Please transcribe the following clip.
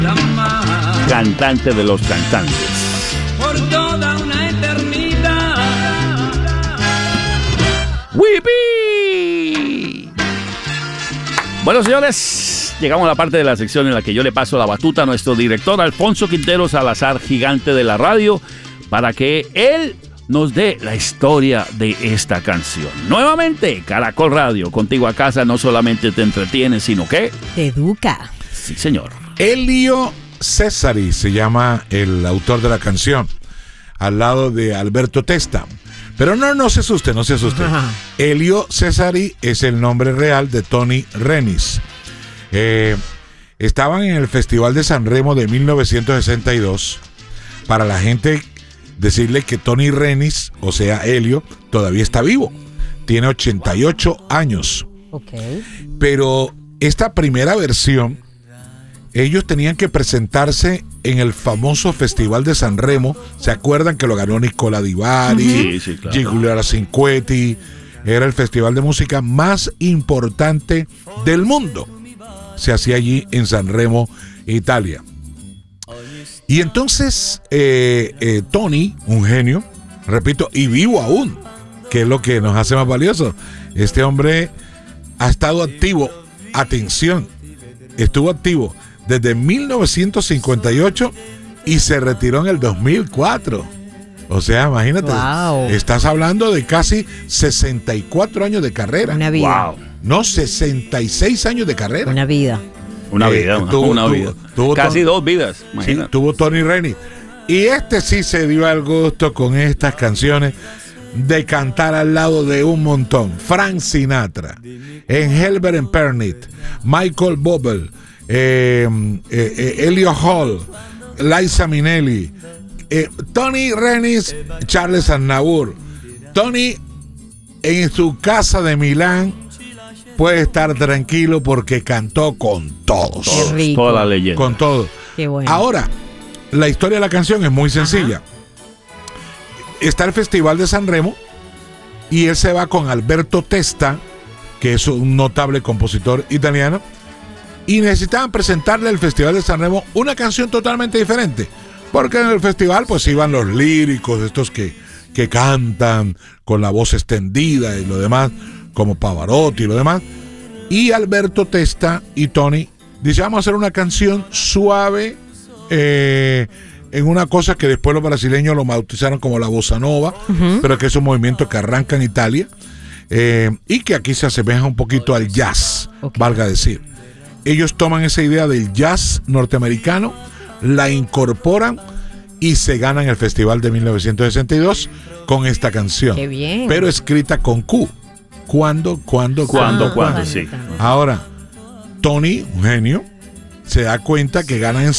Cantante de los cantantes. Por toda una eternidad. ¡Wipi! Bueno, señores, llegamos a la parte de la sección en la que yo le paso la batuta a nuestro director Alfonso Quintero Salazar, gigante de la radio, para que él nos dé la historia de esta canción. Nuevamente, Caracol Radio, contigo a casa, no solamente te entretiene, sino que te educa. Sí, señor. Elio Cesari se llama el autor de la canción, al lado de Alberto Testa. Pero no se asuste, no se asuste. Ajá. Elio Cesari es el nombre real de Tony Renis. Estaban en el Festival de San Remo de 1962. Para la gente decirle que Tony Renis, o sea Elio, todavía está vivo. Tiene 88 años. Okay. Pero esta primera versión, ellos tenían que presentarse en el famoso Festival de San Remo. ¿Se acuerdan que lo ganó Nicola Di Bari? Sí, claro. Giuliano Cinquetti. Era el festival de música más importante del mundo. Se hacía allí en San Remo, Italia. Y entonces Tony, un genio, repito, y vivo aún, que es lo que nos hace más valioso. Este hombre ha estado activo, atención, estuvo activo desde 1958 y se retiró en el 2004. O sea, imagínate, wow. Estás hablando de casi 64 años de carrera. Una vida. Wow. No, 66 años de carrera. Una vida. Una vida, una vida. Casi dos vidas, imagínate. Sí, tuvo Tony Renis. Y este sí se dio al gusto con estas canciones de cantar al lado de un montón. Frank Sinatra, Engelbert and Pernit, Michael Bublé, Elliot Hall, Liza Minnelli, Tony Renis, Charles Aznavour. Tony en su casa de Milán puede estar tranquilo porque cantó con todos. Qué rico. Toda la leyenda. Con todos. Qué bueno. Ahora, la historia de la canción es muy sencilla. Ajá. Está el Festival de San Remo y él se va con Alberto Testa, que es un notable compositor italiano, y necesitaban presentarle al Festival de San Remo una canción totalmente diferente, porque en el festival pues iban los líricos, estos que cantan con la voz extendida y lo demás, como Pavarotti y lo demás, y Alberto Testa y Tony dice, vamos a hacer una canción suave, en una cosa que después los brasileños lo bautizaron como la bossa nova, pero que es un movimiento que arranca en Italia, y que aquí se asemeja un poquito al jazz, valga decir. Ellos toman esa idea del jazz norteamericano, la incorporan y se ganan el festival de 1962 con esta canción. Qué bien. Pero escrita con Q. ¿Cuándo? Sí. Ahora, Tony, un genio, se da cuenta que ganan en